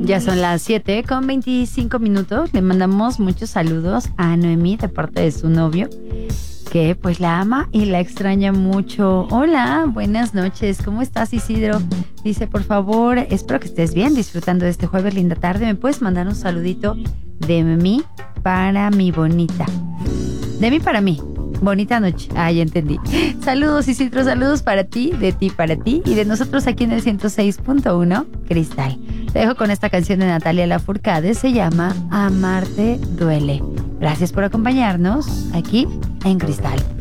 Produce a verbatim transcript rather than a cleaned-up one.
Ya son las siete con veinticinco minutos. Le mandamos muchos saludos a Noemí de parte de su novio, que pues la ama y la extraña mucho. Hola, buenas noches. ¿Cómo estás, Isidro? Dice, por favor, espero que estés bien, disfrutando de este jueves, linda tarde. ¿Me puedes mandar un saludito de mí para mi bonita? De mí para mí. Bonita noche. Ah, ya entendí. Saludos, Isidro, saludos para ti, de ti para ti y de nosotros aquí en el ciento seis punto uno Cristal. Te dejo con esta canción de Natalia Lafourcade, se llama Amarte Duele. Gracias por acompañarnos aquí en Cristal.